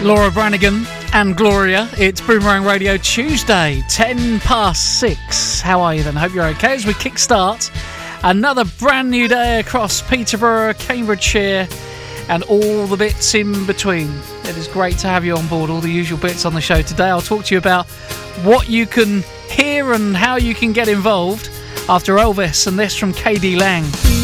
Laura Branigan and Gloria. It's Boomerang Radio Tuesday, 10 past 6. How are you then? Hope you're okay as we kickstart another brand new day across Peterborough, Cambridgeshire, and all the bits in between. It is great to have you on board, all the usual bits on the show today. I'll talk to you about what you can hear and how you can get involved after Elvis and this from KD Lang.